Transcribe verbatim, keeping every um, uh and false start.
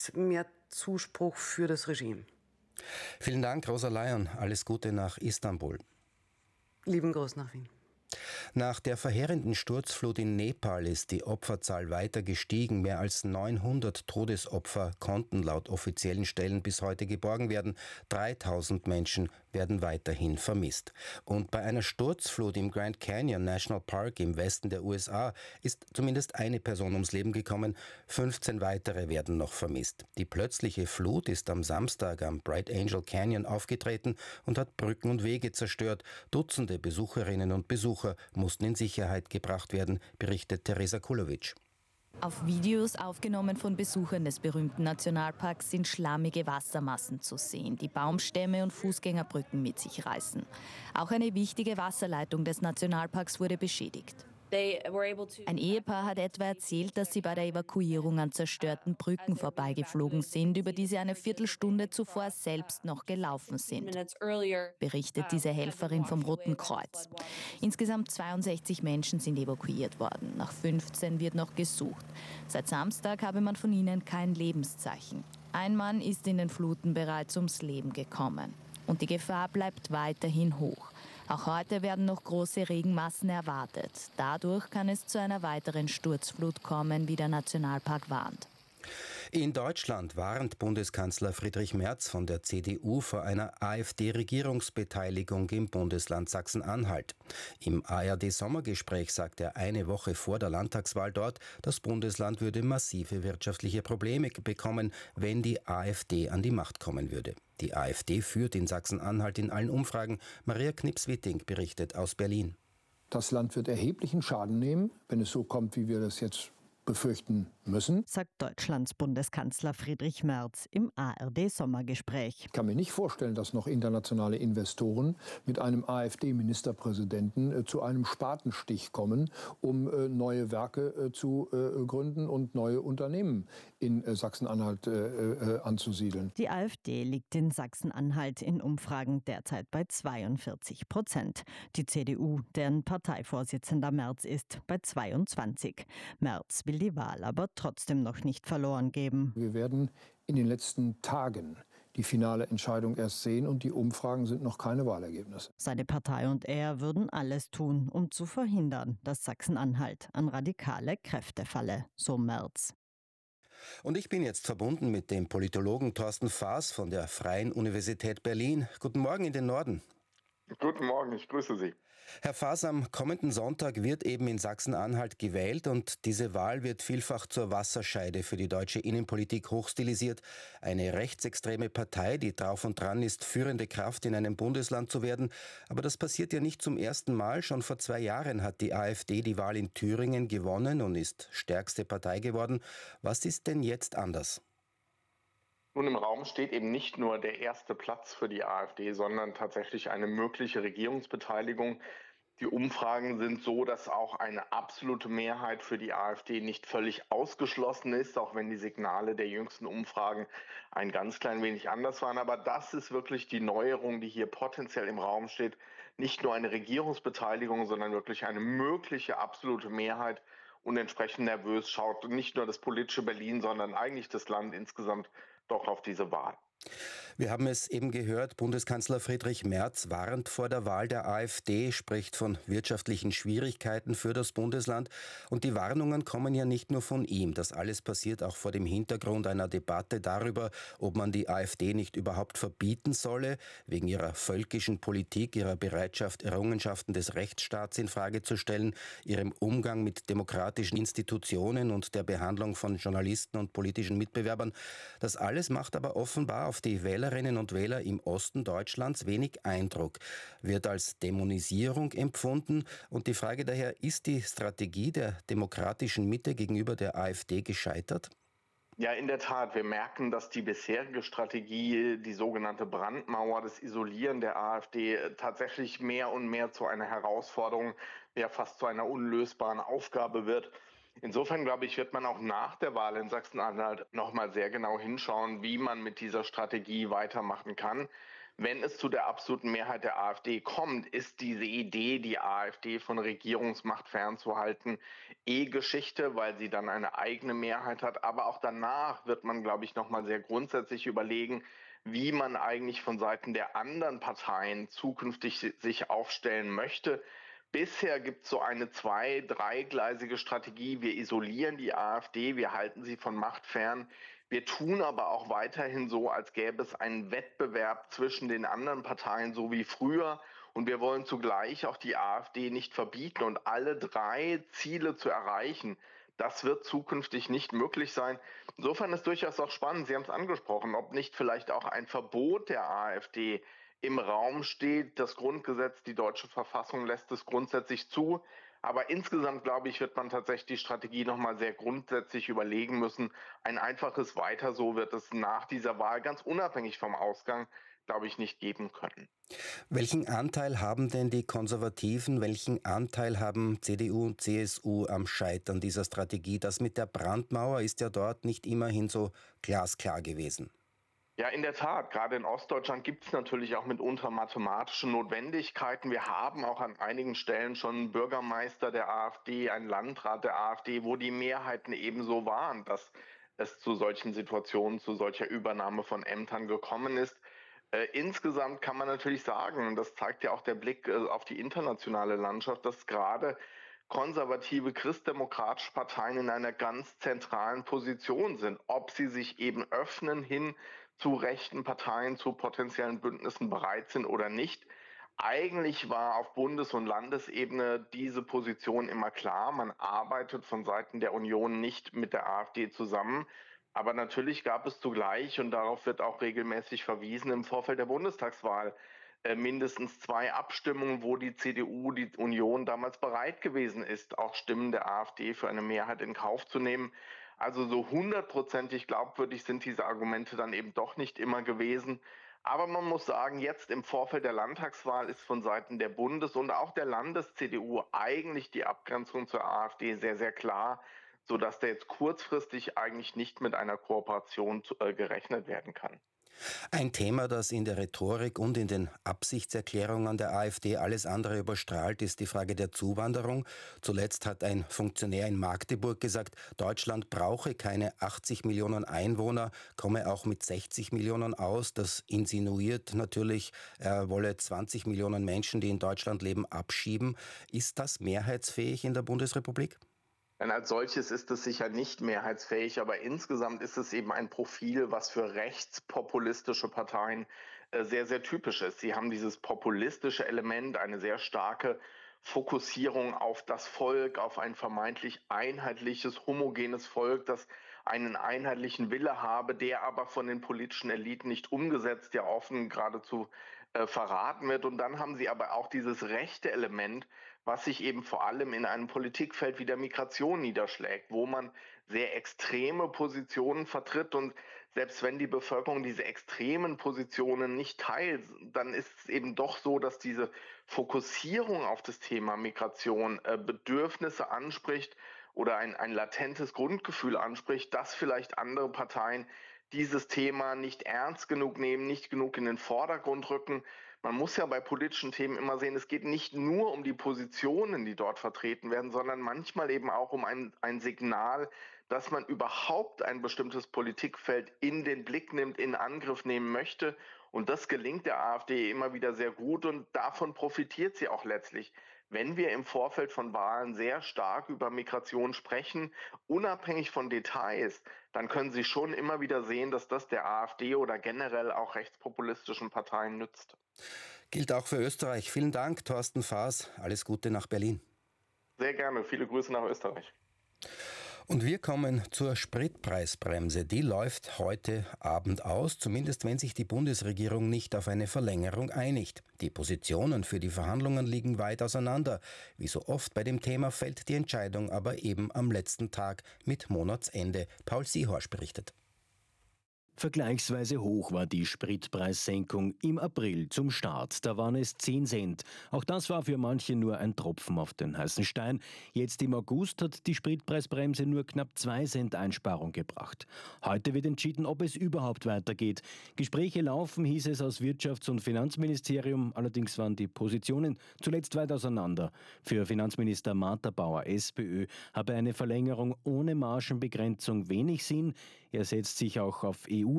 mehr Zuspruch für das Regime. Vielen Dank, Rosa Lyon. Alles Gute nach Istanbul. Lieben Gruß nach Wien. Nach der verheerenden Sturzflut in Nepal ist die Opferzahl weiter gestiegen. Mehr als neunhundert Todesopfer konnten laut offiziellen Stellen bis heute geborgen werden. dreitausend Menschen werden weiterhin vermisst. Und bei einer Sturzflut im Grand Canyon National Park im Westen der U S A ist zumindest eine Person ums Leben gekommen. fünfzehn weitere werden noch vermisst. Die plötzliche Flut ist am Samstag am Bright Angel Canyon aufgetreten und hat Brücken und Wege zerstört. Dutzende Besucherinnen und Besucher mussten in Sicherheit gebracht werden, berichtet Teresa Kulovic. Auf Videos, aufgenommen von Besuchern des berühmten Nationalparks, sind schlammige Wassermassen zu sehen, die Baumstämme und Fußgängerbrücken mit sich reißen. Auch eine wichtige Wasserleitung des Nationalparks wurde beschädigt. Ein Ehepaar hat etwa erzählt, dass sie bei der Evakuierung an zerstörten Brücken vorbeigeflogen sind, über die sie eine Viertelstunde zuvor selbst noch gelaufen sind, berichtet diese Helferin vom Roten Kreuz. Insgesamt zweiundsechzig Menschen sind evakuiert worden. Nach fünfzehn wird noch gesucht. Seit Samstag habe man von ihnen kein Lebenszeichen. Ein Mann ist in den Fluten bereits ums Leben gekommen. Und die Gefahr bleibt weiterhin hoch. Auch heute werden noch große Regenmassen erwartet. Dadurch kann es zu einer weiteren Sturzflut kommen, wie der Nationalpark warnt. In Deutschland warnt Bundeskanzler Friedrich Merz von der C D U vor einer AfD-Regierungsbeteiligung im Bundesland Sachsen-Anhalt. Im A R D-Sommergespräch sagt er eine Woche vor der Landtagswahl dort, das Bundesland würde massive wirtschaftliche Probleme bekommen, wenn die AfD an die Macht kommen würde. Die AfD führt in Sachsen-Anhalt in allen Umfragen. Maria Knips-Witting berichtet aus Berlin. Das Land wird erheblichen Schaden nehmen, wenn es so kommt, wie wir das jetzt befürchten müssen, sagt Deutschlands Bundeskanzler Friedrich Merz im A R D-Sommergespräch. Ich kann mir nicht vorstellen, dass noch internationale Investoren mit einem AfD-Ministerpräsidenten äh, zu einem Spatenstich kommen, um äh, neue Werke äh, zu äh, gründen und neue Unternehmen in äh, Sachsen-Anhalt äh, äh, anzusiedeln. Die AfD liegt in Sachsen-Anhalt in Umfragen derzeit bei zweiundvierzig Prozent. Die C D U, deren Parteivorsitzender Merz ist, bei zweiundzwanzig. Merz will die Wahl aber trotzdem noch nicht verloren geben. Wir werden in den letzten Tagen die finale Entscheidung erst sehen und die Umfragen sind noch keine Wahlergebnisse. Seine Partei und er würden alles tun, um zu verhindern, dass Sachsen-Anhalt an radikale Kräfte falle, so Merz. Und ich bin jetzt verbunden mit dem Politologen Thorsten Faas von der Freien Universität Berlin. Guten Morgen in den Norden. Guten Morgen, ich grüße Sie. Herr Faas, am kommenden Sonntag wird eben in Sachsen-Anhalt gewählt und diese Wahl wird vielfach zur Wasserscheide für die deutsche Innenpolitik hochstilisiert. Eine rechtsextreme Partei, die drauf und dran ist, führende Kraft in einem Bundesland zu werden. Aber das passiert ja nicht zum ersten Mal. Schon vor zwei Jahren hat die AfD die Wahl in Thüringen gewonnen und ist stärkste Partei geworden. Was ist denn jetzt anders? Nun, im Raum steht eben nicht nur der erste Platz für die AfD, sondern tatsächlich eine mögliche Regierungsbeteiligung. Die Umfragen sind so, dass auch eine absolute Mehrheit für die AfD nicht völlig ausgeschlossen ist, auch wenn die Signale der jüngsten Umfragen ein ganz klein wenig anders waren. Aber das ist wirklich die Neuerung, die hier potenziell im Raum steht. Nicht nur eine Regierungsbeteiligung, sondern wirklich eine mögliche absolute Mehrheit. Und entsprechend nervös schaut nicht nur das politische Berlin, sondern eigentlich das Land insgesamt doch auf diese Wahl. Wir haben es eben gehört, Bundeskanzler Friedrich Merz warnt vor der Wahl der AfD, spricht von wirtschaftlichen Schwierigkeiten für das Bundesland. Und die Warnungen kommen ja nicht nur von ihm. Das alles passiert auch vor dem Hintergrund einer Debatte darüber, ob man die AfD nicht überhaupt verbieten solle, wegen ihrer völkischen Politik, ihrer Bereitschaft, Errungenschaften des Rechtsstaats in Frage zu stellen, ihrem Umgang mit demokratischen Institutionen und der Behandlung von Journalisten und politischen Mitbewerbern. Das alles macht aber offenbar auf die Wählerinnen und Wähler im Osten Deutschlands wenig Eindruck, wird als Dämonisierung empfunden. Und die Frage daher, ist die Strategie der demokratischen Mitte gegenüber der AfD gescheitert? Ja, in der Tat. Wir merken, dass die bisherige Strategie, die sogenannte Brandmauer, das Isolieren der AfD, tatsächlich mehr und mehr zu einer Herausforderung, ja fast zu einer unlösbaren Aufgabe wird. Insofern, glaube ich, wird man auch nach der Wahl in Sachsen-Anhalt noch mal sehr genau hinschauen, wie man mit dieser Strategie weitermachen kann. Wenn es zu der absoluten Mehrheit der AfD kommt, ist diese Idee, die AfD von Regierungsmacht fernzuhalten, eh Geschichte, weil sie dann eine eigene Mehrheit hat. Aber auch danach wird man, glaube ich, nochmal sehr grundsätzlich überlegen, wie man eigentlich von Seiten der anderen Parteien zukünftig sich aufstellen möchte. Bisher gibt es so eine zwei-, dreigleisige Strategie. Wir isolieren die AfD, wir halten sie von Macht fern. Wir tun aber auch weiterhin so, als gäbe es einen Wettbewerb zwischen den anderen Parteien, so wie früher. Und wir wollen zugleich auch die AfD nicht verbieten und alle drei Ziele zu erreichen. Das wird zukünftig nicht möglich sein. Insofern ist durchaus auch spannend, Sie haben es angesprochen, ob nicht vielleicht auch ein Verbot der AfD im Raum steht. Das Grundgesetz, die deutsche Verfassung lässt es grundsätzlich zu. Aber insgesamt, glaube ich, wird man tatsächlich die Strategie nochmal sehr grundsätzlich überlegen müssen. Ein einfaches Weiter so wird es nach dieser Wahl ganz unabhängig vom Ausgang, glaube ich, nicht geben können. Welchen Anteil haben denn die Konservativen, welchen Anteil haben C D U und C S U am Scheitern dieser Strategie? Das mit der Brandmauer ist ja dort nicht immerhin so glasklar gewesen. Ja, in der Tat. Gerade in Ostdeutschland gibt es natürlich auch mitunter mathematische Notwendigkeiten. Wir haben auch an einigen Stellen schon einen Bürgermeister der AfD, einen Landrat der AfD, wo die Mehrheiten ebenso waren, dass es zu solchen Situationen, zu solcher Übernahme von Ämtern gekommen ist. Äh, insgesamt kann man natürlich sagen, und das zeigt ja auch der Blick äh, auf die internationale Landschaft, dass gerade konservative christdemokratische Parteien in einer ganz zentralen Position sind. Ob sie sich eben öffnen hin zu rechten Parteien, zu potenziellen Bündnissen bereit sind oder nicht. Eigentlich war auf Bundes- und Landesebene diese Position immer klar. Man arbeitet von Seiten der Union nicht mit der AfD zusammen. Aber natürlich gab es zugleich, und darauf wird auch regelmäßig verwiesen, im Vorfeld der Bundestagswahl äh, mindestens zwei Abstimmungen, wo die C D U, die Union damals bereit gewesen ist, auch Stimmen der AfD für eine Mehrheit in Kauf zu nehmen. Also so hundertprozentig glaubwürdig sind diese Argumente dann eben doch nicht immer gewesen. Aber man muss sagen, jetzt im Vorfeld der Landtagswahl ist von Seiten der Bundes- und auch der Landes-C D U eigentlich die Abgrenzung zur AfD sehr, sehr klar, sodass da jetzt kurzfristig eigentlich nicht mit einer Kooperation äh, gerechnet werden kann. Ein Thema, das in der Rhetorik und in den Absichtserklärungen der AfD alles andere überstrahlt, ist die Frage der Zuwanderung. Zuletzt hat ein Funktionär in Magdeburg gesagt, Deutschland brauche keine achtzig Millionen Einwohner, komme auch mit sechzig Millionen aus. Das insinuiert natürlich, er wolle zwanzig Millionen Menschen, die in Deutschland leben, abschieben. Ist das mehrheitsfähig in der Bundesrepublik? Denn als solches ist es sicher nicht mehrheitsfähig, aber insgesamt ist es eben ein Profil, was für rechtspopulistische Parteien äh, sehr, sehr typisch ist. Sie haben dieses populistische Element, eine sehr starke Fokussierung auf das Volk, auf ein vermeintlich einheitliches, homogenes Volk, das einen einheitlichen Wille habe, der aber von den politischen Eliten nicht umgesetzt, ja offen geradezu äh, verraten wird. Und dann haben sie aber auch dieses rechte Element, was sich eben vor allem in einem Politikfeld wie der Migration niederschlägt, wo man sehr extreme Positionen vertritt. Und selbst wenn die Bevölkerung diese extremen Positionen nicht teilt, dann ist es eben doch so, dass diese Fokussierung auf das Thema Migration äh, Bedürfnisse anspricht oder ein, ein latentes Grundgefühl anspricht, dass vielleicht andere Parteien dieses Thema nicht ernst genug nehmen, nicht genug in den Vordergrund rücken. Man muss ja bei politischen Themen immer sehen, es geht nicht nur um die Positionen, die dort vertreten werden, sondern manchmal eben auch um ein, ein Signal, dass man überhaupt ein bestimmtes Politikfeld in den Blick nimmt, in Angriff nehmen möchte. Und das gelingt der AfD immer wieder sehr gut und davon profitiert sie auch letztlich. Wenn wir im Vorfeld von Wahlen sehr stark über Migration sprechen, unabhängig von Details, dann können Sie schon immer wieder sehen, dass das der AfD oder generell auch rechtspopulistischen Parteien nützt. Gilt auch für Österreich. Vielen Dank, Thorsten Faas. Alles Gute nach Berlin. Sehr gerne. Viele Grüße nach Österreich. Und wir kommen zur Spritpreisbremse. Die läuft heute Abend aus, zumindest wenn sich die Bundesregierung nicht auf eine Verlängerung einigt. Die Positionen für die Verhandlungen liegen weit auseinander. Wie so oft bei dem Thema fällt die Entscheidung aber eben am letzten Tag mit Monatsende. Paul Siehorsch berichtet. Vergleichsweise hoch war die Spritpreissenkung im April zum Start. Da waren es zehn Cent. Auch das war für manche nur ein Tropfen auf den heißen Stein. Jetzt im August hat die Spritpreisbremse nur knapp zwei Cent Einsparung gebracht. Heute wird entschieden, ob es überhaupt weitergeht. Gespräche laufen, hieß es aus Wirtschafts- und Finanzministerium. Allerdings waren die Positionen zuletzt weit auseinander. Für Finanzminister Martha Bauer, SPÖ, habe eine Verlängerung ohne Margenbegrenzung wenig Sinn. Er setzt sich auch auf E U